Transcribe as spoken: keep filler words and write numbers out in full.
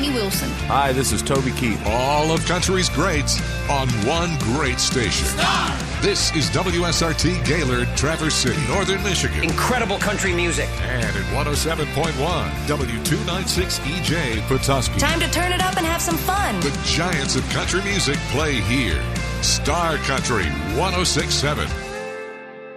Whitney Wilson. Hi, this is Toby Keith. All of country's greats on one great station. Star! This is W S R T Gaylord, Traverse City, Northern Michigan. Incredible country music. And at one oh seven point one, W two ninety-six E J, Petoskey. Time to turn it up and have some fun. The giants of country music play here. Star Country one oh six point seven.